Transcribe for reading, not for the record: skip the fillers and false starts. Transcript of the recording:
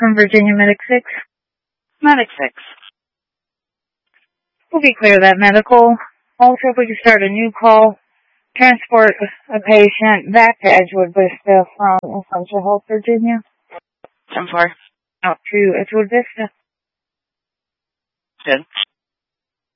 from Virginia Medic 6. Medic 6. We'll be clear of that medical. Also, if we could start a new call, transport a patient back to Edgewood Vista from Essential Health, Virginia. 10-4. Out to Edgewood Vista. Good.